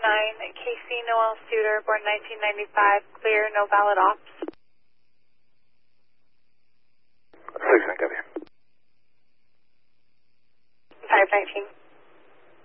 Casey Noel Suter, born 1995, clear, no valid ops. 6 copy. 519.